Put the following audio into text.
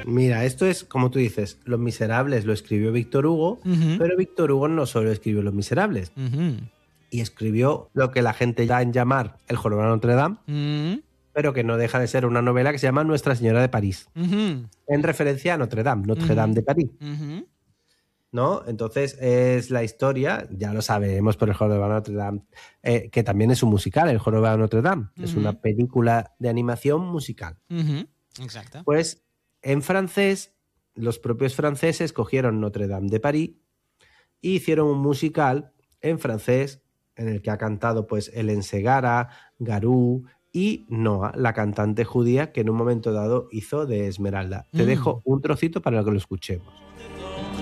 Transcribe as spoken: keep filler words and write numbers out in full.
Mira, esto es, como tú dices, Los Miserables lo escribió Víctor Hugo, Uh-huh. pero Víctor Hugo no solo escribió Los Miserables, Uh-huh. y escribió lo que la gente da en llamar El Jorobado de Notre Dame, Uh-huh. pero que no deja de ser una novela que se llama Nuestra Señora de París, Uh-huh. en referencia a Notre Dame, Notre Uh-huh. Dame de París, Uh-huh. ¿no? Entonces es la historia, ya lo sabemos por El Jorobado de Notre Dame, eh, que también es un musical, El Jorobado de Notre Dame, Uh-huh. es una película de animación musical. Uh-huh. Exacte. Pues en francés, los propios franceses cogieron Notre Dame de París y hicieron un musical en francés en el que ha cantado pues Hélène Ségara, Garou y Noa, la cantante judía que en un momento dado hizo de Esmeralda. Te Mm. dejo un trocito para que lo escuchemos.